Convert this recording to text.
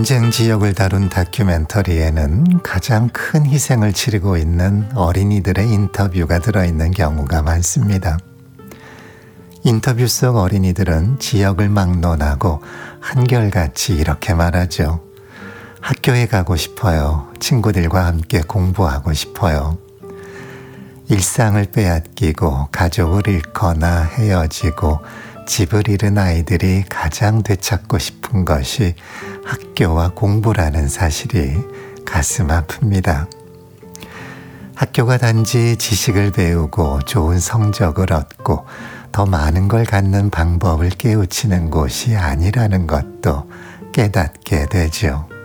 전쟁 지역을 다룬 다큐멘터리에는 가장 큰 희생을 치르고 있는 어린이들의 인터뷰가 들어있는 경우가 많습니다. 인터뷰 속 어린이들은 지역을 막론하고 한결같이 이렇게 말하죠. 학교에 가고 싶어요. 친구들과 함께 공부하고 싶어요. 일상을 빼앗기고 가족을 잃거나 헤어지고 집을 잃은 아이들이 가장 되찾고 싶은 것이 학교와 공부라는 사실이 가슴 아픕니다. 학교가 단지 지식을 배우고 좋은 성적을 얻고 더 많은 걸 갖는 방법을 깨우치는 곳이 아니라는 것도 깨닫게 되죠.